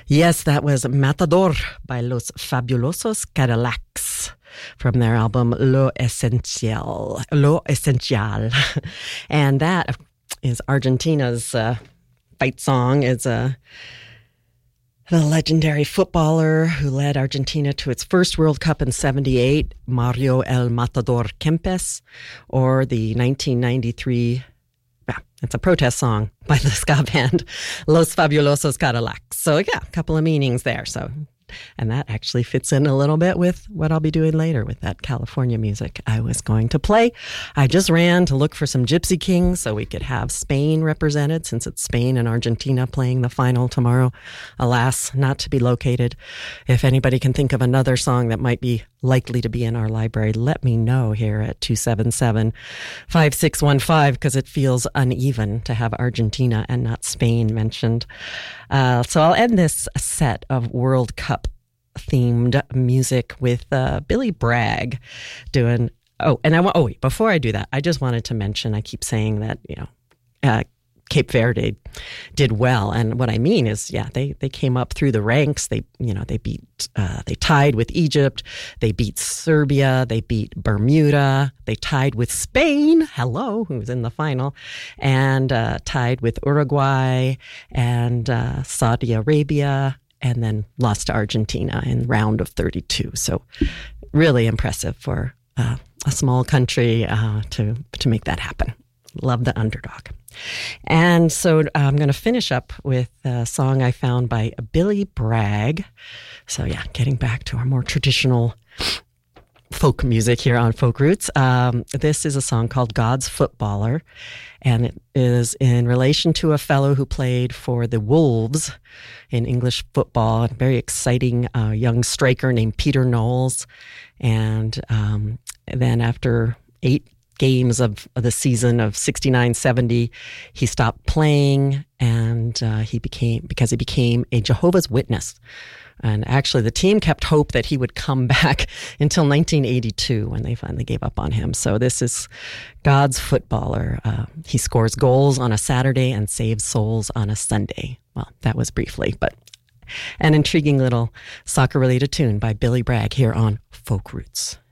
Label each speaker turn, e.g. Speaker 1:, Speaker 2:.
Speaker 1: Yes, that was Matador by Los Fabulosos Cadillacs from their album Lo Esencial. Lo Esencial. And that is Argentina's fight song. It's the legendary footballer who led Argentina to its first World Cup in '78, Mario El Matador Kempes, or the 1993, it's a protest song by the ska band Los Fabulosos Cadillacs. So yeah, a couple of meanings there. And that actually fits in a little bit with what I'll be doing later with that California music I was going to play. I just ran to look for some Gypsy Kings so we could have Spain represented, since it's Spain and Argentina playing the final tomorrow. Alas, not to be located. If anybody can think of another song that might be likely to be in our library, let me know here at 277-5615, because it feels uneven to have Argentina and not Spain mentioned. So I'll end this set of World Cup themed music with Billy Bragg doing. Wait, before I do that, I just wanted to mention, I keep saying that, Cape Verde did well, and what I mean is, they came up through the ranks. They tied with Egypt, they beat Serbia, they beat Bermuda, they tied with Spain, who was in the final, and tied with Uruguay and Saudi Arabia, and then lost to Argentina in round of 32. So really impressive for a small country to make that happen. Love the underdog. And so I'm going to finish up with a song I found by Billy Bragg. So getting back to our more traditional folk music here on Folk Roots. This is a song called God's Footballer, and it is in relation to a fellow who played for the Wolves in English football, a very exciting young striker named Peter Knowles. And then after 8 games of the season of 69-70, he stopped playing, and he became a Jehovah's Witness. And actually, the team kept hope that he would come back until 1982, when they finally gave up on him. So this is God's Footballer. He scores goals on a Saturday and saves souls on a Sunday. Well, that was briefly, but an intriguing little soccer-related tune by Billy Bragg here on Folk Roots.